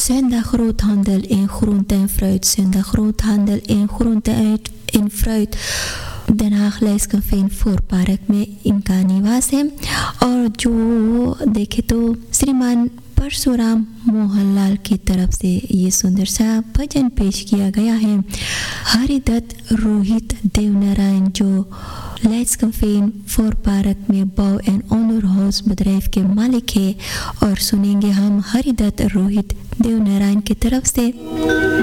Zondag groothandel in groente en fruit. Zondag groothandel in groente en fruit. Den Haag लेस्कफेन four park में इनका निवास है। और जो देखे तो श्रीमान परशुराम मोहनलाल की तरफ से ये सुंदर सा भजन पेश किया गया है। हरिदत्त रोहित देवनारायण जो लेस्कफेन फोर पार्क में बाव एंड ऑनर हाउस बदरैफ के मालिक है। और सुनेंगे हम हरिदत्त रोहित देवनारायण की तरफ से